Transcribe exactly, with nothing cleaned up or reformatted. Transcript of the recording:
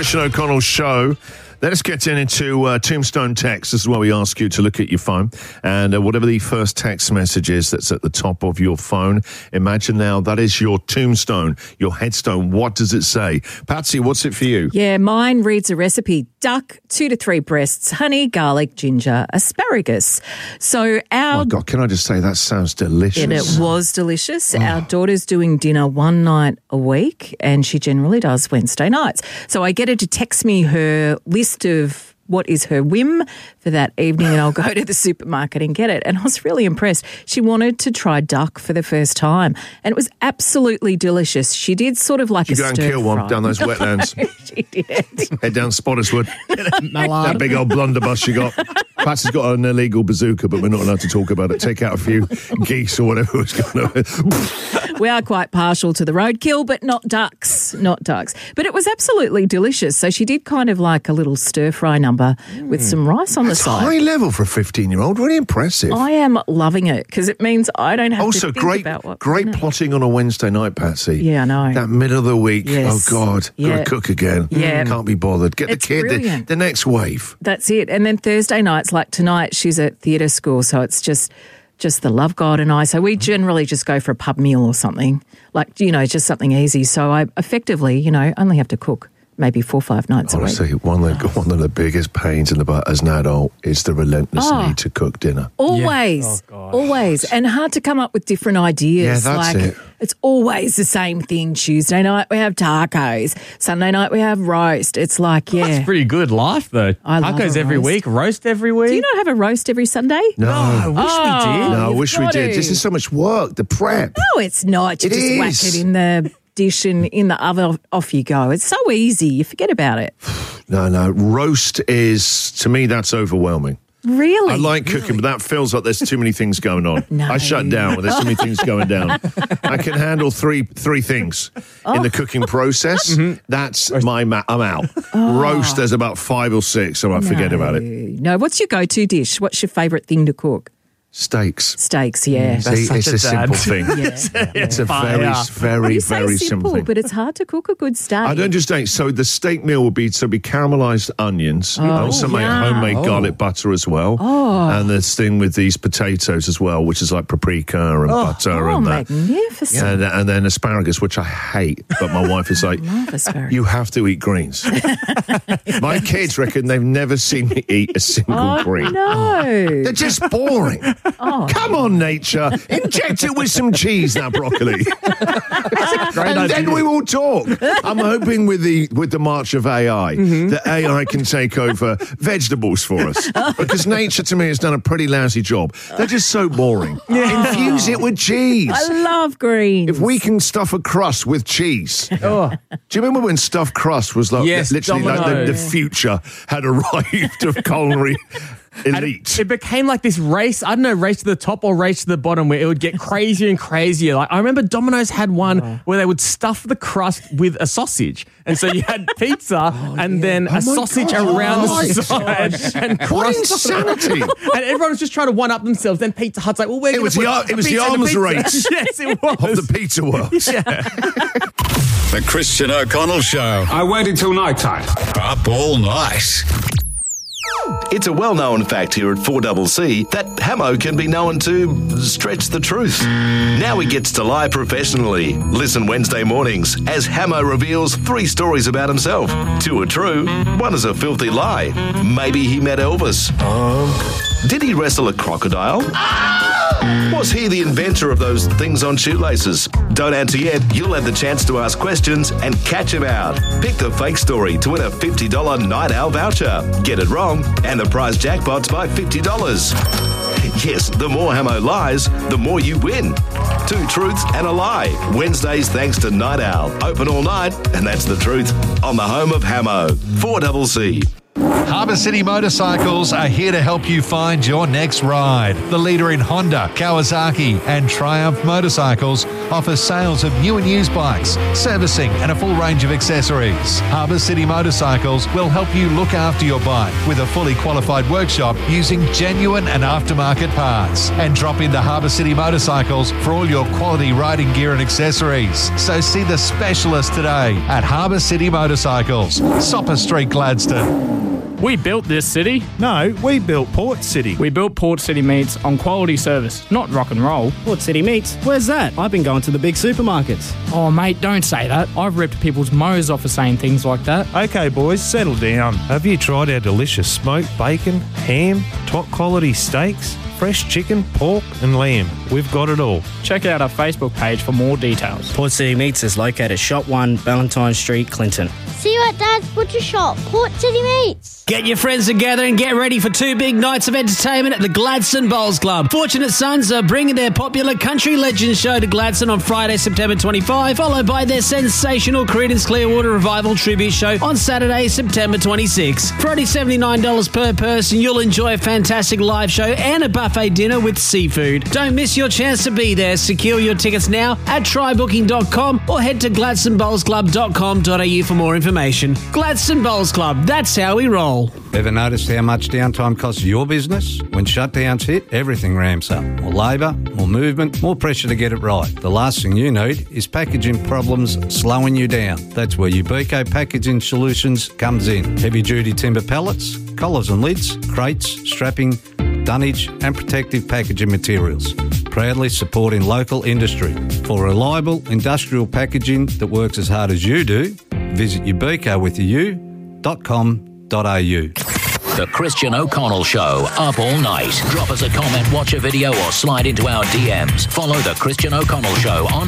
Christian O'Connell Show. Let's get into uh, Tombstone text. This is where we ask you to look at your phone and uh, whatever the first text message is that's at the top of your phone, imagine now that is your tombstone, your headstone. What does it say? Patsy, what's it for you? Yeah, mine reads a recipe. Duck, two to three breasts, honey, garlic, ginger, asparagus. So our... Oh, my God, can I just say that sounds delicious? And it was delicious. Oh. Our daughter's doing dinner one night a week and she generally does Wednesday nights. So I get her to text me her list of what is her whim for that evening and I'll go to the supermarket and get it. And I was really impressed. She wanted to try duck for the first time and it was absolutely delicious. She did sort of like Did a you go and stir kill fry. one down those wetlands? She did. Head down Spottiswood. That big old blunderbuss you got. Patsy's got an illegal bazooka, but we're not allowed to talk about it. Take out a few geese or whatever was going on. We are quite partial to the roadkill, but not ducks, not ducks. But it was absolutely delicious. So she did kind of like a little stir-fry number mm. with some rice on That's the side. high level for a fifteen-year-old. Really impressive. I am loving it because it means I don't have also, to think great, about what... great plotting on a Wednesday night, Patsy. Yeah, I know. That middle of the week. Yes. Oh, God. Yeah. Got to cook again. Yeah. Can't be bothered. Get It's the kid the, the next wave. That's it. And then Thursday nights, like tonight, she's at theatre school, so it's just... just the love God and I. So we generally just go for a pub meal or something, like, you know, just something easy. So I effectively, you know, only have to cook maybe four or five nights Honestly, a week. one of, the, one of the biggest pains in the butt as an adult is the relentless Oh. need to cook dinner. Always, Yeah. Oh, always. And hard to come up with different ideas. Yeah, that's like, it. It's always the same thing. Tuesday night we have tacos. Sunday night we have roast. It's like, yeah. That's pretty good life, though. I love Tacos a every roast. week, roast every week. Do you not have a roast every Sunday? No. No, I wish Oh. we did. No, I you've wish we got did. to. This is so much work, the prep. No, it's not. You It just whack is. it in the dish and in the oven, off you go. It's so easy. You forget about it. No, no. Roast is, to me, that's overwhelming. Really? I like cooking, but that feels like there's too many things going on. No. I shut down when there's too many things going down. I can handle three three things Oh. in the cooking process. Mm-hmm. That's my ma- I'm out. Roast, there's about five or six, so I forget about it. No. What's your go-to dish? What's your favourite thing to cook? Steaks. Steaks, yeah. See, such it's a a simple dad. thing. Yeah. It's a Fire. very, very, You say very simple, simple thing. but it's hard to cook a good steak. I don't just think so. The steak meal will be so be caramelized onions. I also make yeah. homemade Oh. garlic butter as well, Oh. and this thing with these potatoes as well, which is like papaprika and butter Oh, and that, magnificent. and, and then asparagus, which I hate, but my wife is like, Love asparagus. you have to eat greens. My kids reckon they've never seen me eat a single Oh, green. no. They're just boring. Oh. Come on, nature. Inject it with some cheese, that broccoli. Great and idea. then we will talk. I'm hoping with the with the march of A I, Mm-hmm. that A I can take over vegetables for us. Because nature, to me, has done a pretty lousy job. They're just so boring. Infuse it with cheese. I love greens. If we can stuff a crust with cheese. Oh. Do you remember when stuffed crust was like Yes, literally like the, the Domino's. future had arrived of culinary And elite? it became like this race, I don't know, race to the top or race to the bottom where it would get crazier and crazier. Like I remember Domino's had one where they would stuff the crust with a sausage. And so you had pizza and then a my sausage God. around Oh, the side and What crust on it. insanity. And everyone was just trying to one up themselves. Then Pizza Hut's like, well, we're It gonna was put the ar- it was the pizza in arms pizza. race. Yes, it was. Of the pizza world. The Christian O'Connell Show. I waited till night time. Up all night. It's a well-known fact here at four C C that Hamo can be known to stretch the truth. Now he gets to lie professionally. Listen Wednesday mornings as Hamo reveals three stories about himself. Two are true, one is a filthy lie. Maybe he met Elvis. Did he wrestle a crocodile? Was he the inventor of those things on shoelaces? Don't answer yet. You'll have the chance to ask questions and catch him out. Pick the fake story to win a fifty dollars Night Owl voucher. Get it wrong, and the prize jackpot's by fifty dollars. Yes, the more Hamo lies, the more you win. Two truths and a lie. Wednesdays thanks to Night Owl. Open all night, and that's the truth. On the home of Hamo. four C C. Harbour City Motorcycles are here to help you find your next ride. The leader in Honda, Kawasaki and Triumph motorcycles offers sales of new and used bikes, servicing and a full range of accessories. Harbour City Motorcycles will help you look after your bike with a fully qualified workshop using genuine and aftermarket parts. And drop into Harbour City Motorcycles for all your quality riding gear and accessories. So see the specialist today at Harbour City Motorcycles, Sopper Street, Gladstone. We built this city. No, we built Port City. We built Port City Meats on quality service, not rock and roll. Port City Meats? Where's that? I've been going to the big supermarkets. Oh, mate, don't say that. I've ripped people's mows off for saying things like that. Okay, boys, settle down. Have you tried our delicious smoked bacon, ham, top quality steaks, fresh chicken, pork and lamb? We've got it all. Check out our Facebook page for more details. Port City Meats is located Shop one, Valentine Street, Clinton. See you at Dad's Butcher Shop, Port City Meats. Get your friends together and get ready for two big nights of entertainment at the Gladstone Bowls Club. Fortunate Sons are bringing their popular Country Legends show to Gladstone on Friday, September twenty-fifth, followed by their sensational Creedence Clearwater Revival tribute show on Saturday, September twenty-sixth. For only seventy-nine dollars per person, you'll enjoy a fantastic live show and a buffet dinner with seafood. Don't miss your chance to be there. Secure your tickets now at try booking dot com or head to gladstone bowls club dot com dot a u for more information. Gladstone Bowls Club, that's how we roll. Ever noticed how much downtime costs your business? When shutdowns hit, everything ramps up. More labour, more movement, more pressure to get it right. The last thing you need is packaging problems slowing you down. That's where Ubico Packaging Solutions comes in. Heavy-duty timber pallets, collars and lids, crates, strapping, dunnage and protective packaging materials. Proudly supporting local industry. For reliable industrial packaging that works as hard as you do, visit ubico with a u dot com dot a u. The Christian O'Connell Show, up all night. Drop us a comment, watch a video or slide into our D Ms. Follow The Christian O'Connell Show on